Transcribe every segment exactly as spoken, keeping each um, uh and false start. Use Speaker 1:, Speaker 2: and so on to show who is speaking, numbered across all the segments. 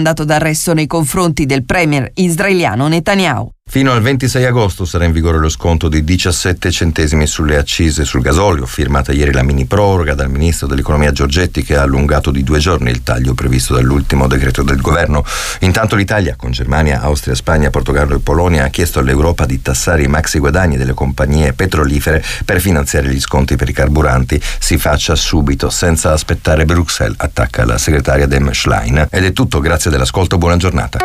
Speaker 1: mandato d'arresto nei confronti del premier israeliano Netanyahu.
Speaker 2: Fino al ventisei agosto sarà in vigore lo sconto di diciassette centesimi sulle accise sul gasolio, firmata ieri la mini proroga dal ministro dell'economia Giorgetti, che ha allungato di due giorni il taglio previsto dall'ultimo decreto del governo. Intanto l'Italia, con Germania, Austria, Spagna, Portogallo e Polonia, ha chiesto all'Europa di tassare i maxi guadagni delle compagnie petrolifere per finanziare gli sconti per i carburanti. Si faccia subito, senza aspettare Bruxelles, attacca la segretaria Dem Schlein. Ed è tutto, grazie dell'ascolto, buona giornata.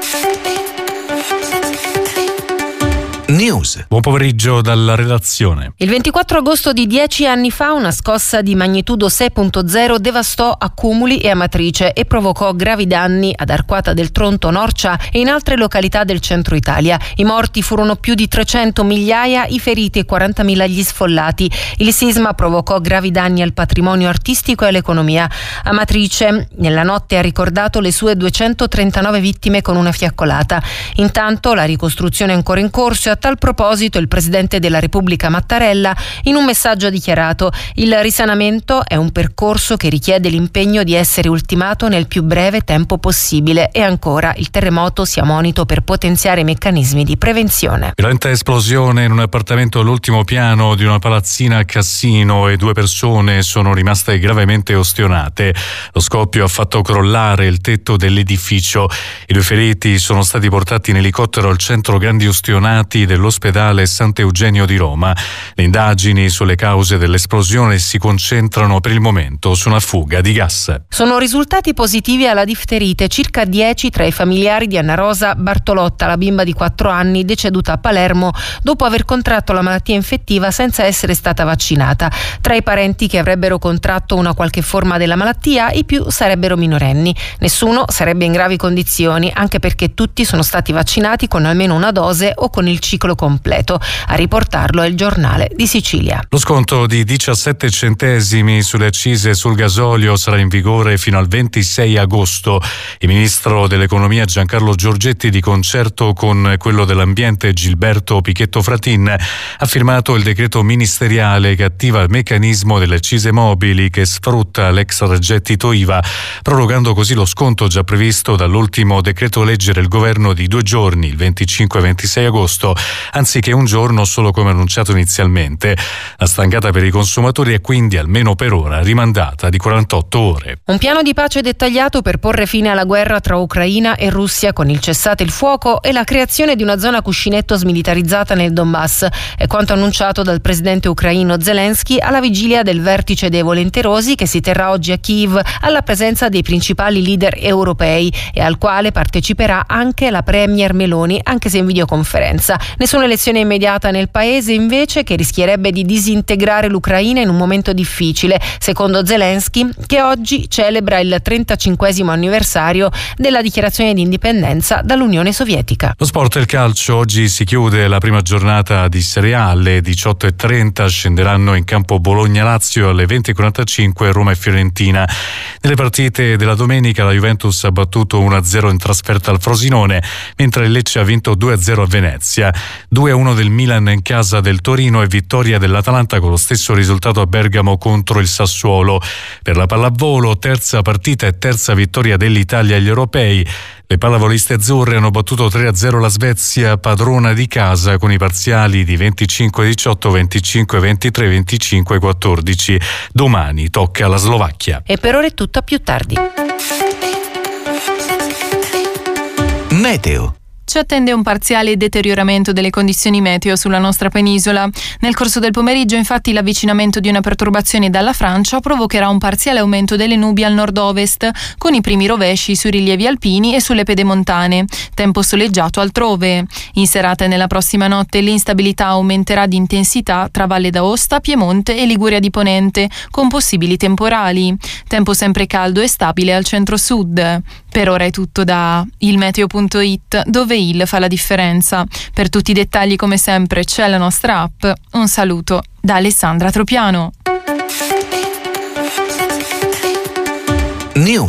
Speaker 3: News. Buon pomeriggio dalla redazione.
Speaker 4: Il ventiquattro agosto di dieci anni fa una scossa di magnitudo sei virgola zero devastò Accumuli e Amatrice e provocò gravi danni ad Arquata del Tronto, Norcia e in altre località del centro Italia. I morti furono più di trecento migliaia, i feriti e quarantamila gli sfollati. Il sisma provocò gravi danni al patrimonio artistico e all'economia. Amatrice nella notte ha ricordato le sue duecentotrentanove vittime con una fiaccolata. Intanto la ricostruzione è ancora in corso e a tal proposito il Presidente della Repubblica Mattarella in un messaggio ha dichiarato: il risanamento è un percorso che richiede l'impegno di essere ultimato nel più breve tempo possibile, e ancora il terremoto sia monito per potenziare i meccanismi di prevenzione.
Speaker 3: Violenta esplosione in un appartamento all'ultimo piano di una palazzina a Cassino e due persone sono rimaste gravemente ustionate. Lo scoppio ha fatto crollare il tetto dell'edificio. I due feriti sono stati portati in elicottero al centro grandi ustionati dell'ospedale Sant'Eugenio di Roma. Le indagini sulle cause dell'esplosione si concentrano per il momento su una fuga di gas.
Speaker 4: Sono risultati positivi alla difterite circa dieci tra i familiari di Anna Rosa Bartolotta, la bimba di quattro anni deceduta a Palermo dopo aver contratto la malattia infettiva senza essere stata vaccinata. Tra i parenti che avrebbero contratto una qualche forma della malattia, i più sarebbero minorenni. Nessuno sarebbe in gravi condizioni, anche perché tutti sono stati vaccinati con almeno una dose o con il ciclo completo. A riportarlo è il Giornale di Sicilia.
Speaker 3: Lo sconto di diciassette centesimi sulle accise sul gasolio sarà in vigore fino al ventisei agosto. Il ministro dell'economia Giancarlo Giorgetti, di concerto con quello dell'ambiente Gilberto Pichetto Fratin, ha firmato il decreto ministeriale che attiva il meccanismo delle accise mobili che sfrutta l'extragettito I V A, prorogando così lo sconto già previsto dall'ultimo decreto legge del governo di due giorni, il venticinque e ventisei agosto, anziché un giorno solo come annunciato inizialmente. La stangata per i consumatori è quindi, almeno per ora, rimandata di quarantotto ore.
Speaker 4: Un piano di pace dettagliato per porre fine alla guerra tra Ucraina e Russia con il cessate il fuoco e la creazione di una zona cuscinetto smilitarizzata nel Donbass è quanto annunciato dal presidente ucraino Zelensky alla vigilia del vertice dei volenterosi che si terrà oggi a Kiev alla presenza dei principali leader europei e al quale parteciperà anche la premier Meloni, anche se in videoconferenza. Nessuna elezione immediata nel paese, invece, che rischierebbe di disintegrare l'Ucraina in un momento difficile, secondo Zelensky, che oggi celebra il trentacinquesimo anniversario della dichiarazione di indipendenza dall'Unione Sovietica.
Speaker 3: Lo sport e il calcio. Oggi si chiude la prima giornata di Serie A. Alle diciotto e trenta scenderanno in campo Bologna-Lazio, alle venti e quarantacinque Roma e Fiorentina. Nelle partite della domenica la Juventus ha battuto uno a zero in trasferta al Frosinone, mentre il Lecce ha vinto due a zero a Venezia. due a uno del Milan in casa del Torino e vittoria dell'Atalanta con lo stesso risultato a Bergamo contro il Sassuolo. Per la pallavolo, terza partita e terza vittoria dell'Italia agli europei. Le pallavoliste azzurre hanno battuto tre a zero la Svezia, padrona di casa, con i parziali di venticinque a diciotto, venticinque a ventitré, venticinque a quattordici. Domani tocca alla Slovacchia.
Speaker 4: E per ora è tutto, a più tardi.
Speaker 3: Meteo.
Speaker 5: Ci attende un parziale deterioramento delle condizioni meteo sulla nostra penisola. Nel corso del pomeriggio, infatti, l'avvicinamento di una perturbazione dalla Francia provocherà un parziale aumento delle nubi al nord-ovest, con i primi rovesci sui rilievi alpini e sulle pedemontane. Tempo soleggiato altrove. In serata e nella prossima notte l'instabilità aumenterà di intensità tra Valle d'Aosta, Piemonte e Liguria di Ponente, con possibili temporali. Tempo sempre caldo e stabile al centro-sud. Per ora è tutto da il meteo punto it, dove il fa la differenza. Per tutti i dettagli, come sempre, c'è la nostra app. Un saluto da Alessandra Tropiano.
Speaker 3: News.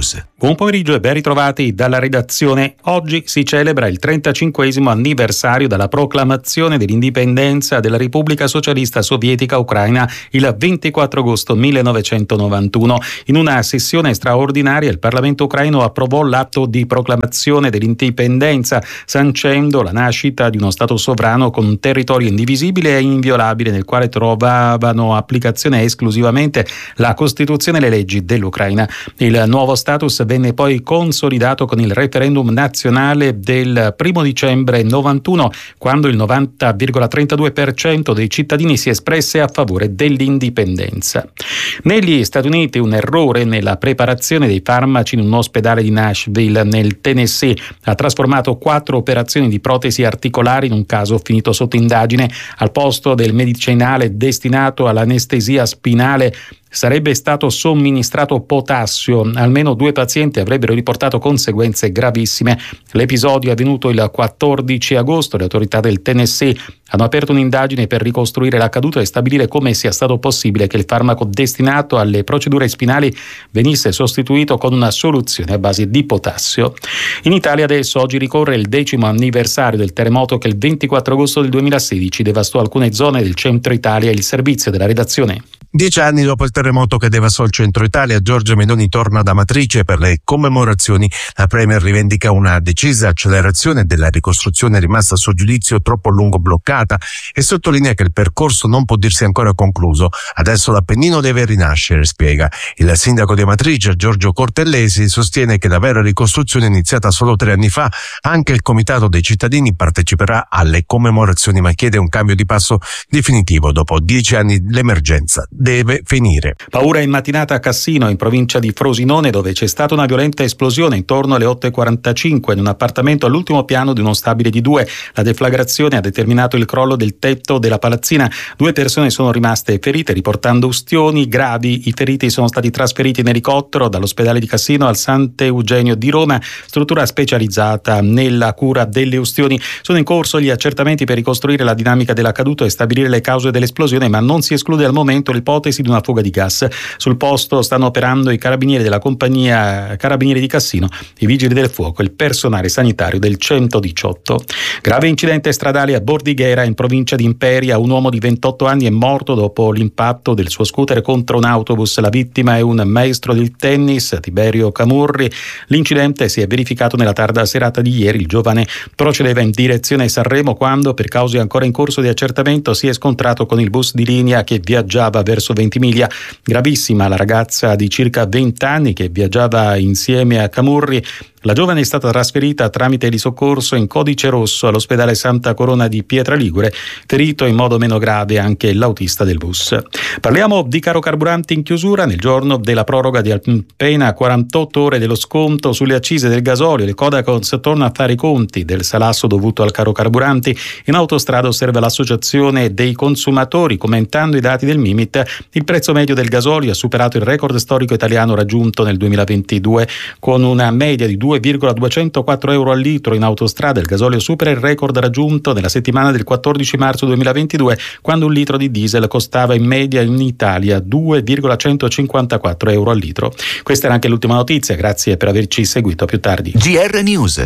Speaker 6: Buon pomeriggio e ben ritrovati dalla redazione. Oggi si celebra il trentacinquesimo anniversario dalla proclamazione dell'indipendenza della Repubblica Socialista Sovietica Ucraina il ventiquattro agosto millenovecentonovantuno. In una sessione straordinaria il Parlamento ucraino approvò l'atto di proclamazione dell'indipendenza, sancendo la nascita di uno Stato sovrano con un territorio indivisibile e inviolabile nel quale trovavano applicazione esclusivamente la Costituzione e le leggi dell'Ucraina. Il nuovo status venne poi consolidato con il referendum nazionale del primo dicembre novantuno, quando il novanta virgola trentadue per cento dei cittadini si espresse a favore dell'indipendenza. Negli Stati Uniti un errore nella preparazione dei farmaci in un ospedale di Nashville, nel Tennessee, ha trasformato quattro operazioni di protesi articolari in un caso finito sotto indagine. Al posto del medicinale destinato all'anestesia spinale sarebbe stato somministrato potassio. Almeno due pazienti avrebbero riportato conseguenze gravissime. L'episodio è avvenuto il quattordici agosto. Le autorità del Tennessee hanno aperto un'indagine per ricostruire l'accaduto e stabilire come sia stato possibile che il farmaco destinato alle procedure spinali venisse sostituito con una soluzione a base di potassio. In Italia adesso oggi ricorre il decimo anniversario del terremoto che il ventiquattro agosto del duemilasedici devastò alcune zone del centro Italia. Il servizio della redazione.
Speaker 7: Dieci anni dopo il terremoto che devastò il centro Italia, Giorgia Meloni torna ad Amatrice per le commemorazioni. La Premier rivendica una decisa accelerazione della ricostruzione rimasta a suo giudizio troppo a lungo bloccata e sottolinea che il percorso non può dirsi ancora concluso. Adesso l'Appennino deve rinascere, spiega. Il sindaco di Amatrice, Giorgio Cortellesi, sostiene che la vera ricostruzione è iniziata solo tre anni fa. Anche il comitato dei cittadini parteciperà alle commemorazioni, ma chiede un cambio di passo definitivo. Dopo dieci anni l'emergenza deve finire.
Speaker 6: Paura in mattinata a Cassino, in provincia di Frosinone, dove c'è stata una violenta esplosione intorno alle otto e quarantacinque in un appartamento all'ultimo piano di uno stabile di due. La deflagrazione ha determinato il crollo del tetto della palazzina. Due persone sono rimaste ferite, riportando ustioni gravi. I feriti sono stati trasferiti in elicottero dall'ospedale di Cassino al Sant'Eugenio di Roma, struttura specializzata nella cura delle ustioni. Sono in corso gli accertamenti per ricostruire la dinamica dell'accaduto e stabilire le cause dell'esplosione, ma non si esclude al momento l'ipotesi di una fuga di gas. Sul posto stanno operando i carabinieri della compagnia Carabinieri di Cassino, i vigili del fuoco e il personale sanitario del centodiciotto. Grave incidente stradale a Bordighera, in provincia di Imperia. Un uomo di ventotto anni è morto dopo l'impatto del suo scooter contro un autobus. La vittima è un maestro del tennis, Tiberio Camurri. L'incidente si è verificato nella tarda serata di ieri. Il giovane procedeva in direzione Sanremo quando, per cause ancora in corso di accertamento, si è scontrato con il bus di linea che viaggiava verso Ventimiglia. Gravissima la ragazza di circa venti anni che viaggiava insieme a Camurri. La giovane è stata trasferita tramite il soccorso in codice rosso all'ospedale Santa Corona di Pietraligure, ferito in modo meno grave anche l'autista del bus. Parliamo di caro carburanti in chiusura. Nel giorno della proroga di appena quarantotto ore dello sconto sulle accise del gasolio, il Codacons torna a fare i conti del salasso dovuto al caro carburanti. In autostrada osserva l'associazione dei consumatori, commentando i dati del Mimit, il prezzo medio del gasolio ha superato il record storico italiano raggiunto nel duemilaventidue con una media di due virgola duecentoquattro euro al litro. In autostrada il gasolio supera il record raggiunto nella settimana del quattordici marzo duemilaventidue, quando un litro di diesel costava in media in Italia due virgola centocinquantaquattro euro al litro. Questa era anche l'ultima notizia, grazie per averci seguito. A più tardi.
Speaker 8: G R News.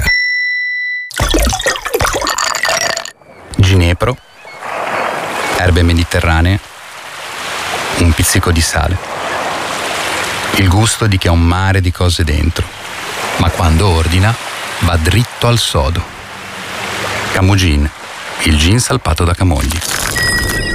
Speaker 8: Ginepro, erbe mediterranee, un pizzico di sale. Il gusto di chi ha un mare di cose dentro, ma quando ordina va dritto al sodo. Camogin, il gin salpato da Camogli.